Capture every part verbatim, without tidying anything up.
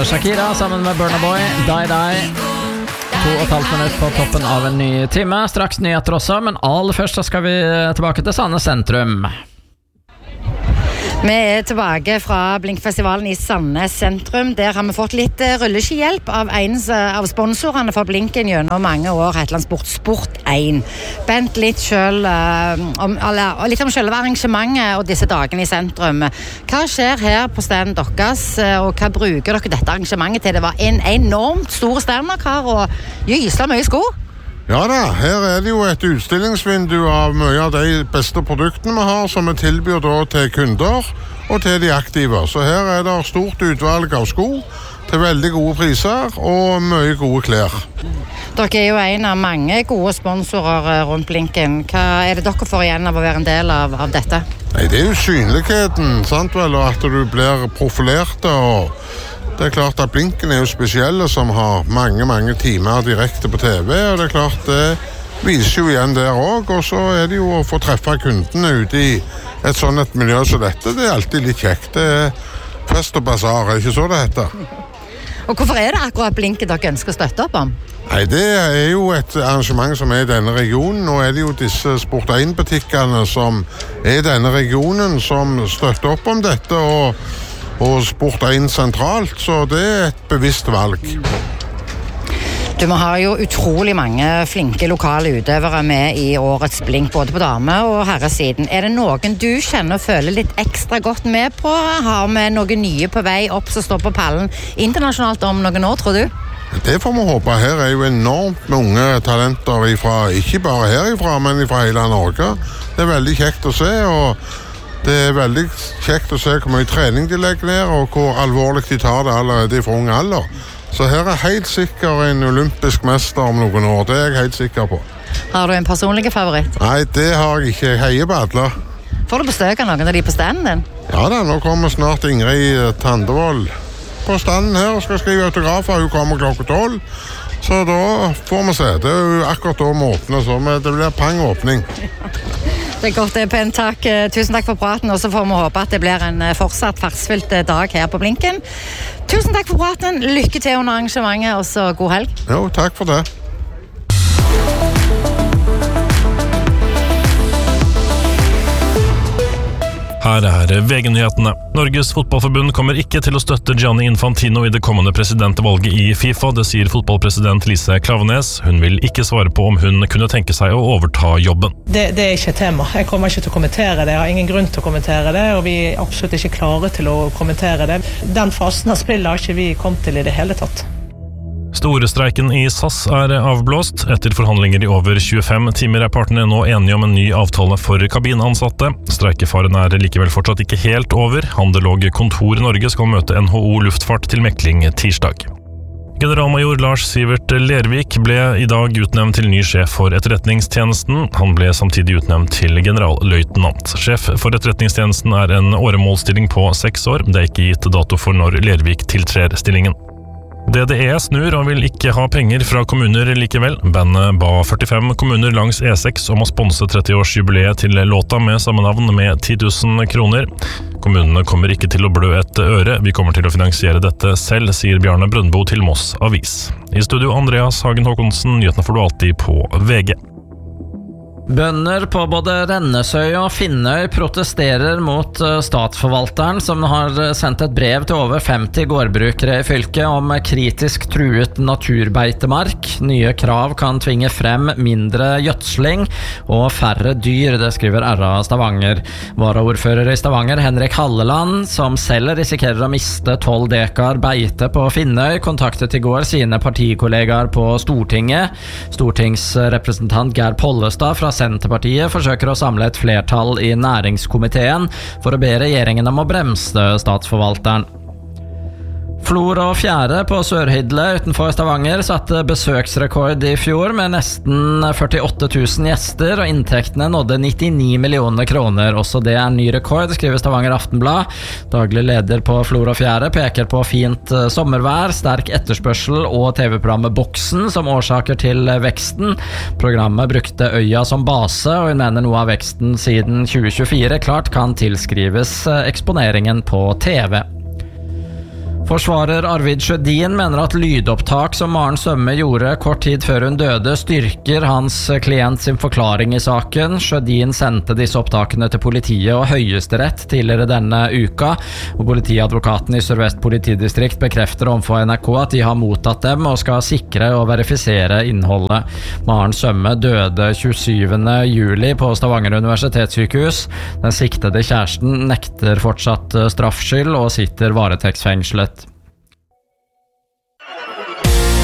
Shakira sammen med Burna Boy, Die Die. To og et halvt minutt på toppen av en ny time. Straks nyheter også, men aller først så skal vi tilbake til Sandnes sentrum. Vi er tilbake fra Blinkfestivalen i Sandnes sentrum. Der har vi fått litt rulleskihjelp av en av sponsorene for Blinken gjennom mange år, Hetland Sport, Sport én. Bent litt selv om, litt om selve arrangementet og disse dagene i sentrum. Hva skjer her på stedet deres, og hva bruker dere dette arrangementet til? Det var en enormt stor standardkar og gysla mye sko. Ja da, her er det jo et utstillingsvindu av mye av de beste produktene vi har, som vi tilbyr da til kunder og til de aktive. Så her er det stort utvalg av sko til veldig gode priser og mye gode klær. Dere er jo en av mange gode sponsorer rundt Blinken. Hva er det dere får igjen av å være en del av, av dette? Nei, det er jo synligheten, sant vel, og at du blir profilert, og det er klart at Blinken er jo spesielle som har mange, mange timer direkte på T V, og det er klart det viser jo igjen der også, og så er det jo å få treffe kundene ute i et sånt et miljø som dette. Det er alltid litt kjekt. Det er fest og basar, er ikke så det heter? Og hvorfor er det akkurat Blinken dere ønsker å støtte opp om? Nei, det er jo et arrangement som er i denne regionen. Nå er det jo disse Sport én-butikkene som er i denne regionen som støtter opp om dette, og og Sport én sentralt, så det er et bevisst valg. Du må ha jo utrolig mange flinke lokale utøvere med i årets Blink, både på dame- og herresiden. Er det noen du kjenner og føler litt ekstra godt med på? Har vi noen nye på vei opp som står på pallen internasjonalt om noen år, tror du? Det får vi håpe. Her er jo enormt med unge talenter ifra, ikke bare herifra, men fra hele Norge. Det er veldig kjekt å se, og det er veldig kjekt å se hvor mye trening de legger ned, og hvor alvorlig de tar det allerede fra ung alder. Så her er helt sikkert en olympisk mester om noen år, det er jeg helt sikker på. Har du en personlig favoritt? Nei, det har jeg ikke. Jeg heier på alle. Får du besøke noen av de på standen din? Ja da, nå kommer snart Ingrid Tandevold på standen her og skal skrive autografer. Hun kommer klokka tolv, så da får vi se. Det er jo akkurat da vi åpner, så det blir pang åpning. Det er godt, det er pent, takk. Tusen takk for praten, og så får vi håpe at det blir en fortsatt fartsfylt dag her på Blinken. Tusen takk for praten, lykke til under arrangementet, og så god helg. Jo, takk for det. Her er V G-nyhetene. Norges fotballforbund kommer ikke til å støtte Gianni Infantino i det kommende presidentvalget i FIFA, det sier fotballpresident Lise Klaveness. Hun vil ikke svare på om hun kunne tenke seg å overta jobben. Det, det er ikke et tema. Jeg kommer ikke til å kommentere det. Jeg har ingen grunn til å kommentere det, og vi er absolutt ikke klare til å kommentere det. Den fasen av spillet har ikke vi kommet til i det hele tatt. Storestreiken i S A S er avblåst. Etter forhandlinger i over tjuefem timer er partene nå enige om en ny avtale for kabinansatte. Streikefaren er likevel fortsatt ikke helt over. Handel og Kontor Norge skal møte N H O Luftfart til mekling tirsdag. Generalmajor Lars Sivert Lervik ble i dag utnevnt til ny sjef for etterretningstjenesten. Han ble samtidig utnevnt til generalløytnant. Sjef for etterretningstjenesten er en åremålstilling på seks år. Det er ikke gitt dato for når Lervik tiltrer stillingen. D D E snur og vil ikke ha penger fra kommuner likevel. Bandet ba førtifem kommuner langs E seks om å sponse trettiårsjubileet til låta med samme navn med ti tusen kroner. Kommunene kommer ikke til å blø et øre. Vi kommer til å finansiere dette selv, sier Bjarne Brøndbo til Moss Avis. I studio Andreas Hagen Håkonsen, nyhetene får du alltid på V G. Bønder på både Rennesøy og Finnøy protesterer mot statsforvalteren, som har sendt et brev til over femti gårdbrukere i fylket om kritisk truet naturbeitemark. Nye krav kan tvinge frem mindre gjødsling og færre dyr, det skriver R A Stavanger. Varaordfører i Stavanger, Henrik Halleland, som selv risikerer å miste tolv dekar beite på Finnøy, kontaktet i går sine partikollegaer på Stortinget. Stortingsrepresentant Geir Pollestad fra Senterpartiet forsøker å samle et flertall i næringskomiteen for å be regjeringen om å bremse statsforvalteren. Flor og fjære på Sørhydle utenfor Stavanger satte besøksrekord i fjor med nesten førtiåtte tusen gjester, og inntektene nådde nittini millioner kroner. Også det er ny rekord, skriver Stavanger Aftenblad. Daglig leder på Flor og fjære peker på fint sommervær, sterk etterspørsel og T V-programmet Boksen som årsaker til veksten. Programmet brukte øya som base, og hun mener noe av veksten siden tjue tjuefire klart kan tilskrives eksponeringen på T V. Forsvarer Arvid Sjødin mener at lydopptak som Maren Sømme gjorde kort tid før hun døde, styrker hans klient sin forklaring i saken. Sjødin sendte disse opptakene til politiet og Høyesterett tidligere denne uka, og politiadvokaten i Sør-Vest politidistrikt bekrefter overfor N R K at de har mottatt dem og skal sikre og verifisere innholdet. Maren Sømme døde tjuesyvende juli på Stavanger universitetssykehus. Den siktede kjæresten nekter fortsatt straffskyld og sitter varetektsfengslet.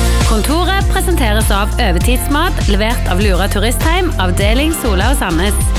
Kontoret presenteres av Øvetidsmat, levert av Lura Turistheim, avdeling Sola og Sandnes.